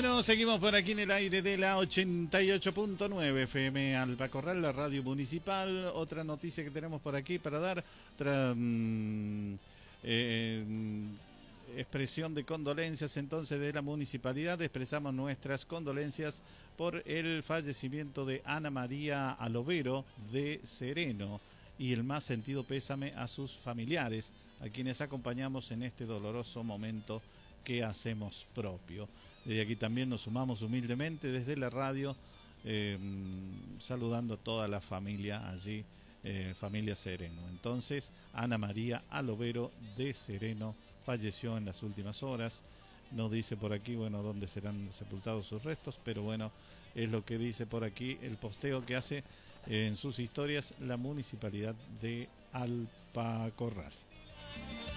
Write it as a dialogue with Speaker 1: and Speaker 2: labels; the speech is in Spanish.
Speaker 1: Bueno, seguimos por aquí en el aire de la 88.9 FM Alpacorral, la radio municipal. Otra noticia que tenemos por aquí para dar, otra expresión de condolencias entonces de la municipalidad. Expresamos nuestras condolencias por el fallecimiento de Ana María Alovero de Sereno y el más sentido pésame a sus familiares, a quienes acompañamos en este doloroso momento que hacemos propio. Desde aquí también nos sumamos humildemente desde la radio, saludando a toda la familia allí, familia Sereno. Entonces, Ana María Alovero de Sereno falleció en las últimas horas. No dice por aquí, bueno, dónde serán sepultados sus restos, pero bueno, es lo que dice por aquí el posteo que hace en sus historias la municipalidad de Alpacorral.